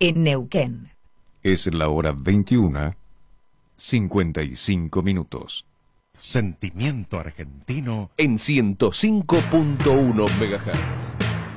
en Neuquén. Es la hora 21:55. Sentimiento argentino En 105.1 MHz.